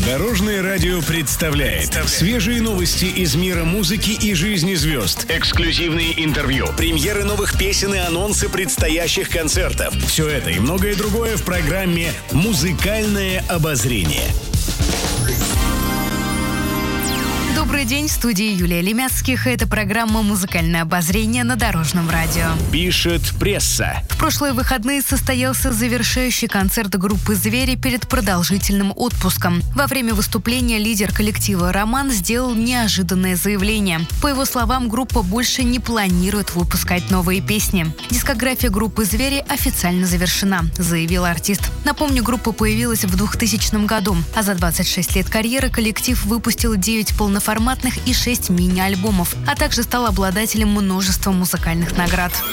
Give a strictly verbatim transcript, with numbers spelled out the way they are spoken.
Дорожное радио представляет свежие новости из мира музыки и жизни звезд, эксклюзивные интервью, премьеры новых песен и анонсы предстоящих концертов. Все это и многое другое в программе «Музыкальное обозрение». Добрый день, в студии Юлия Лемяцких. Это программа «Музыкальное обозрение» на Дорожном радио. Пишет пресса. В прошлые выходные состоялся завершающий концерт группы «Звери» перед продолжительным отпуском. Во время выступления лидер коллектива Роман сделал неожиданное заявление. По его словам, группа больше не планирует выпускать новые песни. Дискография группы «Звери» официально завершена, заявил артист. Напомню, группа появилась в двухтысячном году, а за двадцать шесть лет карьеры коллектив выпустил девять полноформатных и шесть мини-альбомов, а также стал обладателем множества музыкальных наград.